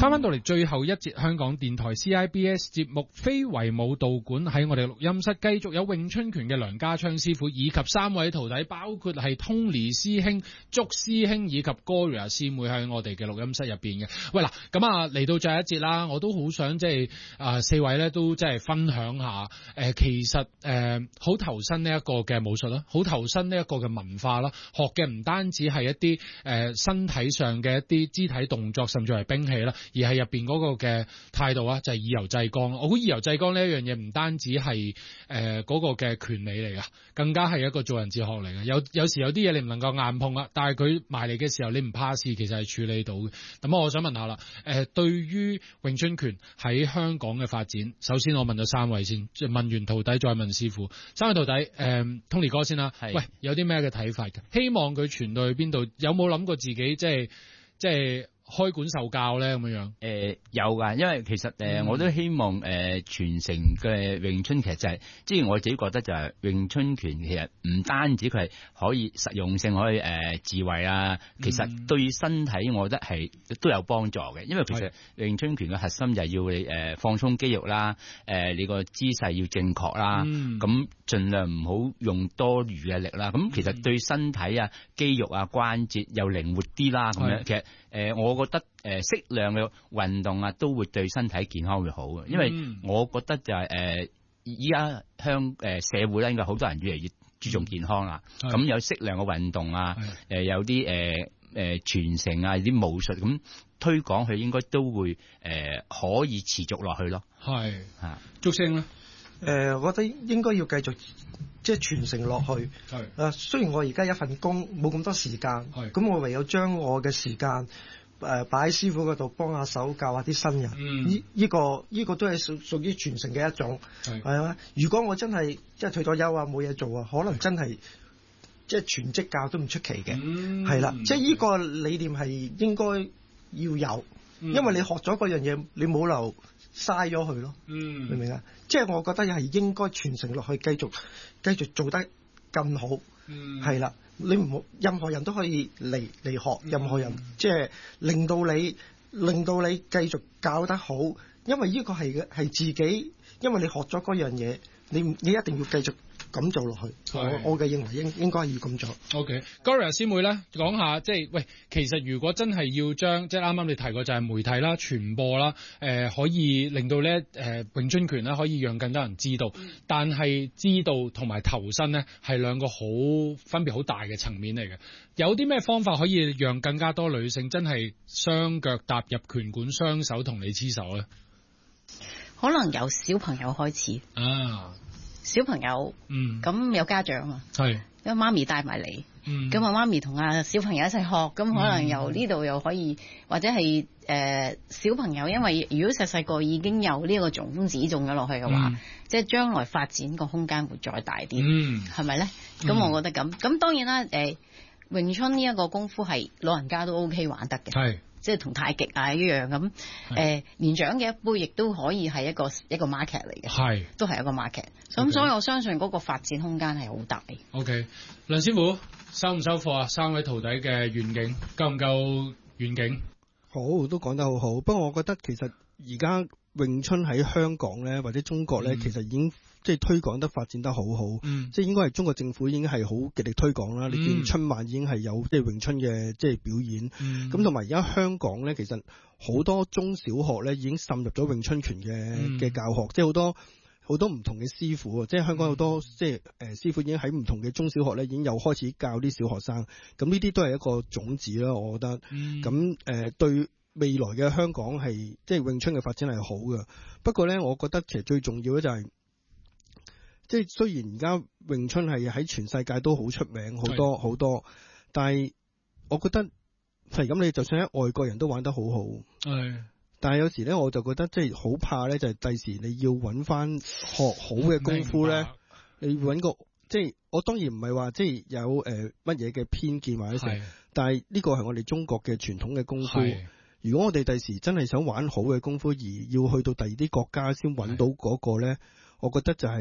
翻到嚟最後一節香港電台 CIBS 節目非遺武道館，喺我哋錄音室繼續有詠春拳嘅梁家昌師傅以及3位徒弟，包括係 Tony 師兄、祝師兄以及 Gloria 師妹喺我哋嘅錄音室入邊嘅。喂嗱，咁啊嚟到最後一節啦，我都好想即係4位咧都即係分享下其實好投身呢一個嘅武術啦，好投身呢一個嘅文化啦，學嘅唔單止係一啲身體上嘅一啲肢體動作，甚至係兵器啦，而係入邊嗰個嘅態度啊，就係以柔制剛。我估以柔制剛呢一樣嘢唔單止係嗰個嘅權利嚟噶，更加係一個做人哲學嚟嘅。有時有啲嘢你唔能夠硬碰啦，但係佢埋嚟嘅時候你唔怕事，其實係處理到嘅。咁我想問下啦，對於詠春拳喺香港嘅發展，首先我問咗3位先，問完徒弟再問師傅。3位徒弟，Tony 哥先啦。喂，有啲咩嘅睇法嘅？希望佢傳到去邊度？有冇諗過自己即係開館受教咧咁樣樣？ 有噶，因為其實我都希望傳承嘅詠春其實就係，即係我自己覺得就係詠春拳其實唔單止佢係可以實用性，可以自衛啊，其實對身體我覺得係都有幫助嘅。因為其實詠春拳嘅核心就係要你放鬆肌肉啦，你個姿勢要正確啦，咁盡量唔好用多餘嘅力啦。咁其實對身體啊、肌肉啊、關節又靈活啲啦，咁樣其實我覺得適量嘅運動啊，都會對身體健康會好嘅。因為我覺得就係依家社會咧，應該好多人越嚟越注重健康啦。咁有適量嘅運動啊，有啲傳承啊，有啲武術咁推廣，佢應該都會可以持續落去咯。係啊， 祝星咧？ 我覺得應該要繼續即係傳承落去。雖然我而家一份工冇咁多時間，咁我唯有將我嘅時間擺喺師傅嗰度幫下手教下啲新人。呢個都係屬於傳承嘅一種。係啊，如果我真係即係退咗休啊，冇嘢做啊，可能真係即係全職教都唔出奇嘅。係啦，即係呢個理念係應該要有，因為你學咗嗰樣嘢，你冇留嘥咗佢咯。明唔明啊？即係我覺得係應該傳承落去，繼續做得更好。係啦，你唔好任何人都可以嚟學，任何人即係令到你繼續教得好，因為呢個係自己，因為你學咗嗰樣嘢，你一定要繼續咁做落去。我嘅認為應該要咁做。 OK，Gloria 師妹咧講下，即係喂，其實如果真係要將即係啱啱你提過就係媒體啦、傳播啦，可以令到咧詠春拳咧可以讓更多人知道，但係知道同埋投身咧係兩個分別好大嘅層面嚟嘅。有啲咩方法可以讓更加多女性真係雙腳踏入拳館，雙手同你黐手咧？ 可能由小朋友開始啊。小朋友，咁有家長啊，因為媽咪帶埋嚟，咁啊媽咪同小朋友一齊學，咁可能由呢度又可以，或者係小朋友，因為如果細個已經有呢個種子種咗落去嘅話，即係將來發展個空間會再大啲，係咪咧？咁我覺得咁當然啦，詠春呢一個功夫係老人家都 OK 玩得嘅。即係同太極啊一樣咁，年長嘅一輩亦都可以係一個 market 嚟嘅，都係一個 market。咁所以我相信嗰個發展空間係好大。 OK， 梁師傅收唔收貨啊？3位徒弟嘅願景夠唔夠遠景？ 好，都講得好好。不過我覺得其實而家詠春喺香港咧，或者中國咧，其實已經即係推廣得發展得好好。即係應該係中國政府已經係好極力推廣啦。你見春晚已經係有即係詠春嘅即係表演。咁同埋而家香港咧，其實好多中小學咧已經滲入咗詠春拳嘅教學，即係好多唔同嘅師傅，即係香港好多即係師傅已經喺唔同嘅中小學咧已經有開始教啲小學生。咁呢啲都係一個種子啦，我覺得。咁對未來嘅香港係即係詠春嘅發展係好嘅。不過咧，我覺得其實最重要咧就係，即係雖然而家詠春係喺全世界都好出名，好多，但係我覺得係咁，你就算喺外國人都玩得好好。但係有時咧，我就覺得即係好怕咧，就係第時你要揾翻學好嘅功夫咧，你揾個即係我當然唔係話即係有乜嘢嘅偏見或者成，但係呢個係我哋中國嘅傳統嘅功夫。如果我哋第時真係想玩好嘅功夫，而要去到第二啲國家先揾到嗰個咧，我覺得就係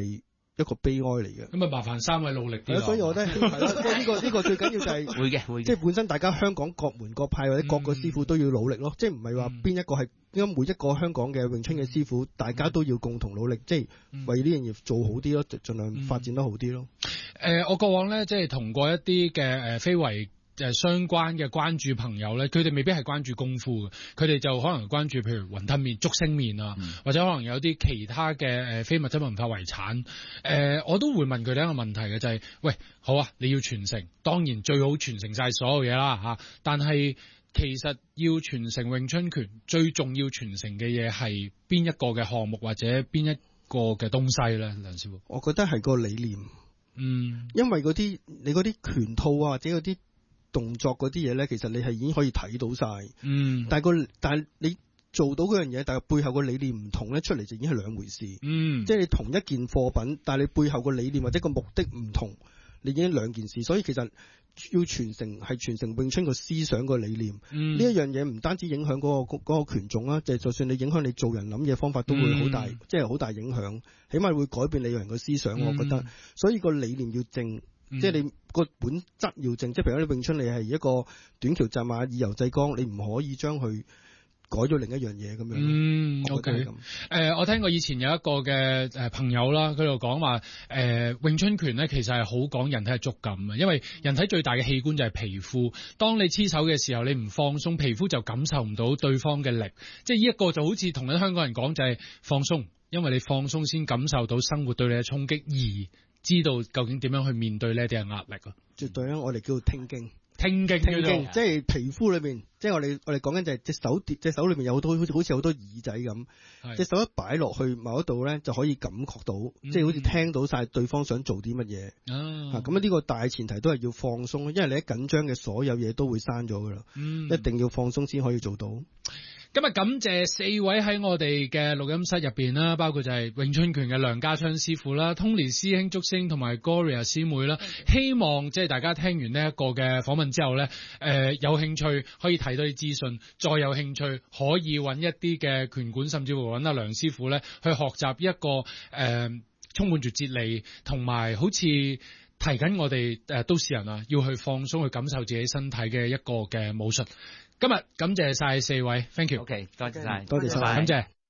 一個悲哀嚟嘅。 咁啊，麻煩三位努力啲。 所以我覺得係啦，即係呢個最緊要就係會嘅， 即係本身大家香港各門各派或者各個師傅都要努力咯，即係唔係話邊一個係，因為每一個香港嘅詠春嘅師傅，大家都要共同努力，即係為呢樣嘢做好啲咯，盡量發展得好啲咯。 我過往咧即係同過一啲嘅非遺相關嘅關注朋友咧，佢哋未必係關注功夫嘅，佢哋就可能關注譬如雲吞麵、竹升麵啊，或者可能有啲其他嘅非物質文化遺產。我都會問佢哋一個問題嘅，就係喂，好啊，你要傳承，當然最好傳承晒所有嘢啦嚇，但係其實要傳承詠春拳，最重要傳承嘅嘢係邊一個嘅項目或者邊一個嘅東西咧？梁師傅， 我覺得係個理念，因為你嗰啲拳套啊或者嗰啲動作嗰啲嘢咧，其實你係已經可以睇到晒，但係你做到嗰樣嘢，但係背後個理念唔同咧，出嚟就已經係兩回事。即係你同一件貨品，但係你背後個理念或者個目的唔同，你已經兩件事。所以其實要傳承係傳承詠春個思想個理念。呢一樣嘢唔單止影響嗰個拳種啦，就算你影響你做人諗嘢方法都會好大，即係好大影響。起碼會改變你個人個思想，我覺得。所以個理念要正。即係你個本質要正，即係譬如你詠春你係一個短橋紮馬以柔制剛，你唔可以將佢改咗另一樣嘢咁樣。 OK。我聽過以前有一個嘅朋友啦，佢就講話詠春拳咧其實係好講人體嘅觸感嘅，因為人體最大嘅器官就係皮膚。當你黐手嘅時候，你唔放鬆，皮膚就感受唔到對方嘅力。即係呢一個就好似同啲香港人講就係放鬆，因為你放鬆先感受到生活對你嘅衝擊，而知道究竟點樣去面對呢啲嘅壓力啊！ 絕對啊！我哋叫做聽經， 即係皮膚裏面，即係我哋講緊就係隻手裏面有好多好似好多耳仔咁，隻手一擺落去某一度咧，就可以感覺到，即係好似聽到晒對方想做啲乜嘢。咁呢個大前提都係要放鬆，因為你一緊張嘅所有嘢都會閂咗噶啦，一定要放鬆先可以做到。 今日感謝四位喺我哋嘅錄音室入邊啦，包括就係詠春拳嘅梁家昌師傅啦、Tony 師兄、竹星同埋 Gloria 師妹啦。希望即係大家聽完呢一個嘅訪問之後咧，有興趣可以睇多啲資訊，再有興趣可以揾一啲嘅拳館，甚至乎揾阿梁師傅咧去學習一個充滿住哲理同埋好似提緊我哋都市人啊，要去放鬆去感受自己身體嘅一個嘅武術。今日感謝晒四位 ，thank you。 OK， 多謝晒， 多謝晒， 感謝。